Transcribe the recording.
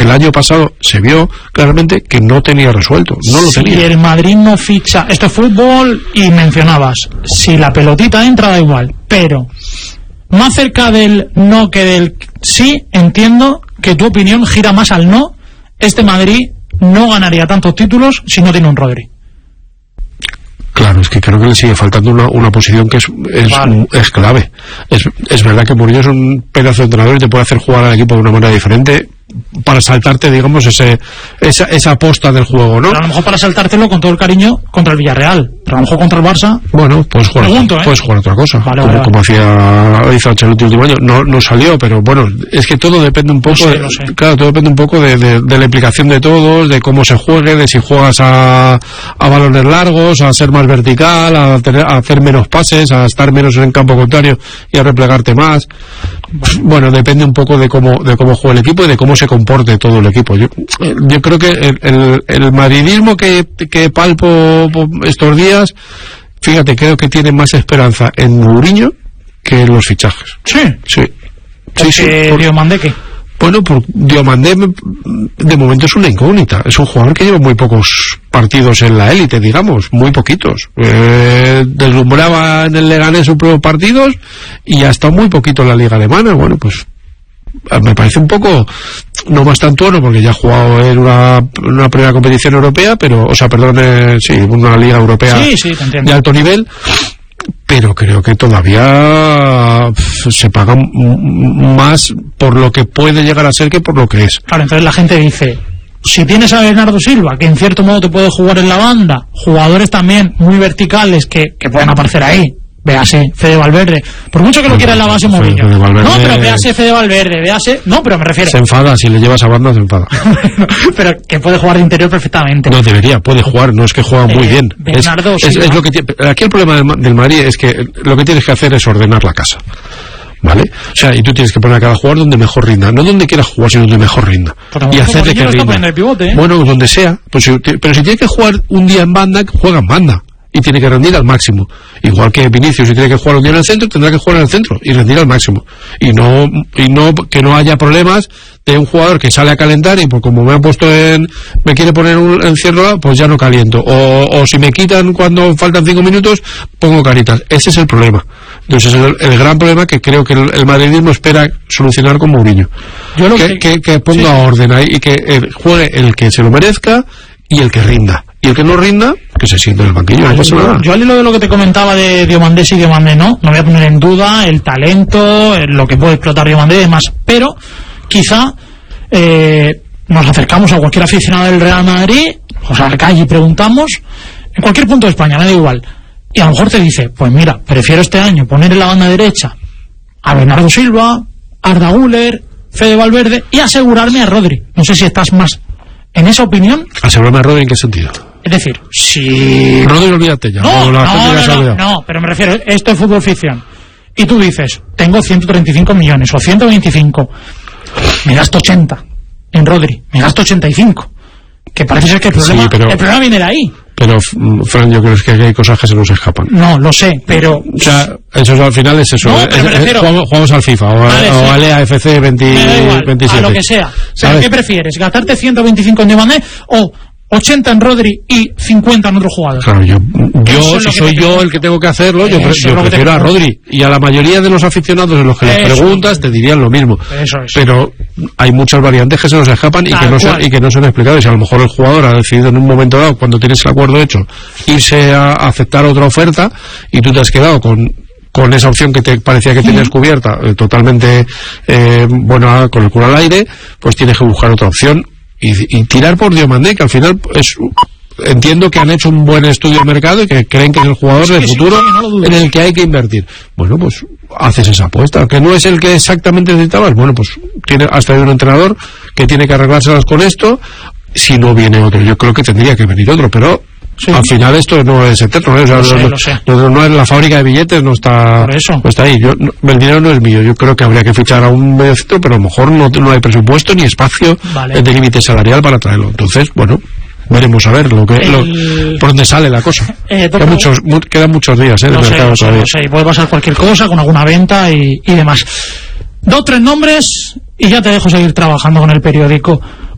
el año pasado se vio claramente que no tenía resuelto, no lo tenía. Si el Madrid no ficha, esto es fútbol, y mencionabas, si la pelotita entra da igual, pero más cerca del no que del sí, entiendo que tu opinión gira más al no. Este Madrid no ganaría tantos títulos si no tiene un Rodri. Claro, es que creo que le sigue faltando una posición que es clave. Es verdad que Mourinho es un pedazo de entrenador y te puede hacer jugar al equipo de una manera diferente para saltarte, digamos, esa aposta del juego, ¿no? Pero a lo mejor para saltártelo con todo el cariño contra el Villarreal, pero a lo mejor contra el Barça. Bueno, puedes jugar otra cosa, vale. Como hizo Ancelotti el último año. No salió, pero bueno, es que todo depende un poco, claro, todo depende un poco de la implicación de todos, de cómo se juegue, de si juegas a balones largos, a ser más vertical, a hacer menos pases, a estar menos en el campo contrario y a replegarte más. Bueno, depende un poco de cómo juega el equipo y de cómo se comporte todo el equipo. Yo creo que el madridismo que palpo estos días, fíjate, creo que tiene más esperanza en Mourinho que en los fichajes. Sí. Diomandé, ¿qué? Bueno, Diomandé de momento es una incógnita. Es un jugador que lleva muy pocos partidos en la élite, digamos, muy poquitos. Deslumbraba en el Leganés sus primeros partidos y ha estado muy poquito en la liga alemana. Bueno, pues me parece un poco, no más tan tono, porque ya ha jugado en una primera competición europea, una liga europea de alto nivel, pero creo que todavía se paga más por lo que puede llegar a ser que por lo que es. Claro, entonces la gente dice, si tienes a Bernardo Silva, que en cierto modo te puede jugar en la banda, jugadores también muy verticales que pueden aparecer ahí, véase Fede Valverde, por mucho que lo quiera en la base Mourinho, no, pero véase Fede Valverde, pero me refiero, se enfada, si le llevas a banda se enfada. Pero que puede jugar de interior perfectamente. No, puede jugar, no es que juega muy bien. Bernardo es lo que aquí el problema del Madrid es que lo que tienes que hacer es ordenar la casa, ¿vale? O sea, y tú tienes que poner a cada jugador donde mejor rinda, no donde quieras jugar, sino donde mejor rinda, y hacerle que rinda. Pivote, bueno, donde sea, pero si tiene que jugar un día en banda, juega en banda y tiene que rendir al máximo. Igual que Vinicius, si tiene que jugar un día en el centro, tendrá que jugar en el centro y rendir al máximo. Y no que no haya problemas de un jugador que sale a calentar y pues como me quiere poner un encierro, pues ya no caliento. O si me quitan cuando faltan 5 minutos, pongo caritas. Ese es el problema. Entonces es el gran problema que creo que el madridismo espera solucionar con Mourinho. Que ponga orden ahí y que juegue el que se lo merezca y el que rinda. Y el que no rinda, que se siente en el banquillo, no pasa nada. Yo al hilo de lo que te comentaba de Diomandé, sí, Diomandé no voy a poner en duda el talento, lo que puede explotar Diomandé y demás, pero quizá nos acercamos a cualquier aficionado del Real Madrid, o sea, a la calle y preguntamos, en cualquier punto de España, me da igual, y a lo mejor te dice, pues mira, prefiero este año poner en la banda derecha a Bernardo Silva, Arda Güler, Fede Valverde y asegurarme a Rodri. No sé si estás más en esa opinión. ¿Asegurarme a Rodri en qué sentido? Es decir, si... Rodri, olvídate ya. No, pero me refiero, esto es fútbol ficción. Y tú dices, tengo 135 millones o 125, me gasto 80 en Rodri, me gasto 85. Que parece ser que el problema viene de ahí. Pero, Fran, yo creo que hay cosas que se nos escapan. No, lo sé, pero... O sea, eso al final es eso. No, jugamos al FIFA o al EAFC 27. A lo que sea. ¿Pero qué prefieres? ¿Gastarte 125 en Diomandé o 80 en Rodri y 50 en otro jugador? Claro, si soy yo el que tengo que hacerlo, yo prefiero a Rodri. Y a la mayoría de los aficionados en los que les preguntas te dirían lo mismo. Pero hay muchas variantes que se nos escapan y que no se han explicado. Y si a lo mejor el jugador ha decidido en un momento dado, cuando tienes el acuerdo hecho, irse a aceptar otra oferta y tú te has quedado con esa opción que te parecía que tenías cubierta, totalmente con el culo al aire, pues tienes que buscar otra opción y tirar por Diomandé, que al final entiendo que han hecho un buen estudio de mercado y que creen que es el jugador del futuro en el que hay que invertir. Bueno, pues haces esa apuesta, que no es el que exactamente necesitabas. Bueno, pues has traído un entrenador que tiene que arreglárselas con esto. Si no viene otro, yo creo que tendría que venir otro, pero al final esto no es eterno, ¿eh? O sea, no es la fábrica de billetes, no está ahí. El dinero no es mío. Yo creo que habría que fichar a un mediocentro, pero a lo mejor no hay presupuesto ni espacio de límite salarial para traerlo. Entonces, bueno, veremos a ver por dónde sale la cosa. Quedan muchos días de mercado todavía. Puede pasar cualquier cosa con alguna venta y demás. 2 o 3 nombres y ya te dejo seguir trabajando con el periódico.